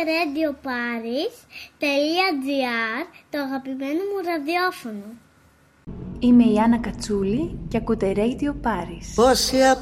radioparis.gr, το αγαπημένο μου ραδιόφωνο. Είμαι η Άννα Κατσούλη και ακούτε Radio Paris. Πόσοι